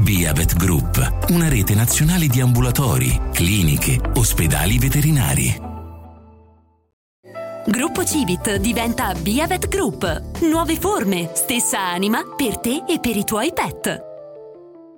Biavet Group, una rete nazionale di ambulatori, cliniche, ospedali veterinari. Gruppo Civit diventa Biavet Group. Nuove forme, stessa anima per te e per i tuoi pet.